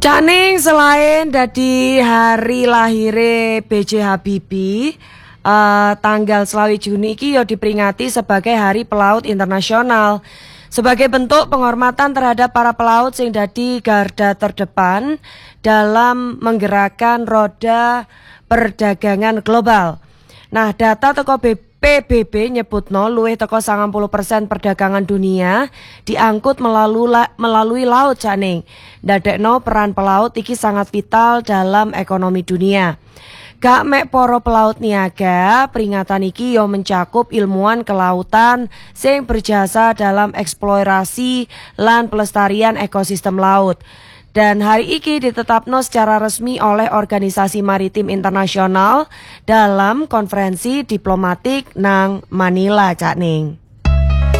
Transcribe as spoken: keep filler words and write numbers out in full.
Cak Ning, selain dadi hari lahire B J Habibie, uh, tanggal selawi Juni iki yo diperingati sebagai Hari Pelaut Internasional. Sebagai bentuk penghormatan terhadap para pelaut sing dadi garda terdepan dalam menggerakkan roda perdagangan global. Nah, data teko P B B nyebutno luwih teko sangang puluh persen perdagangan dunia diangkut melalui la, melalui laut, Cak Ning. Ndadekno peran pelaut iki sangat vital dalam ekonomi dunia. Gak mek poro pelaut niaga, peringatan iki yo mencakup ilmuwan kelautan sing berjasa dalam eksplorasi lan pelestarian ekosistem laut. Dan hari iki ditetapno secara resmi oleh Organisasi Maritim Internasional dalam konferensi diplomatik nang Manila, Cak Ning.